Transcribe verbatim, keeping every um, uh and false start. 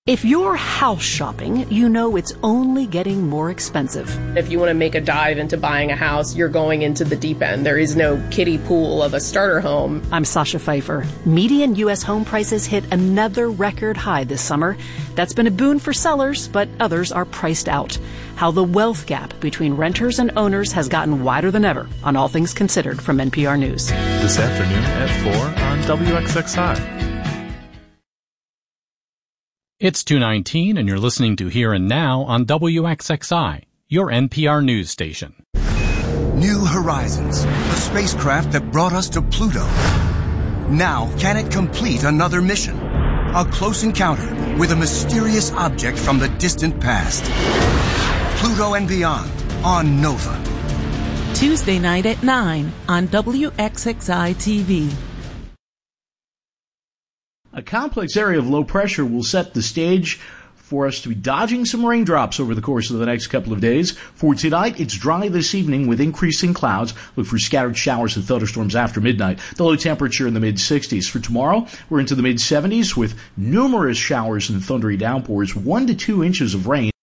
If you're house shopping, you know it's only getting more expensive. If you want to make a dive into buying a house, you're going into the deep end. There is no kiddie pool of a starter home. I'm Sasha Pfeiffer. Median U S home prices hit another record high this summer. That's been a boon for sellers, but others are priced out. How the wealth gap between renters and owners has gotten wider than ever on All Things Considered from N P R News. This afternoon at four on W X X I. It's two nineteen, and you're listening to Here and Now on W X X I, your N P R news station. New Horizons, the spacecraft that brought us to Pluto. Now, can it complete another mission? A close encounter with a mysterious object from the distant past. Pluto and Beyond on Nova. Tuesday night at nine on W X X I T V. A complex area of low pressure will set the stage for us to be dodging some raindrops over the course of the next couple of days. For tonight, it's dry this evening with increasing clouds. Look for scattered showers and thunderstorms after midnight. The low temperature in the mid sixties. For tomorrow, we're into the mid seventies with numerous showers and thundery downpours, one to two inches of rain.